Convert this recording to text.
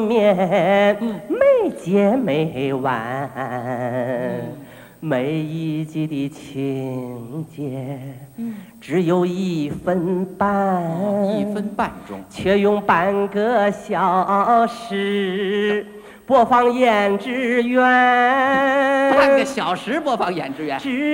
面，没结没完。每一集的情节，只有1分半 ，1分半钟， 却用半个小时播放《胭脂园》， 半个小时播放《胭脂园》。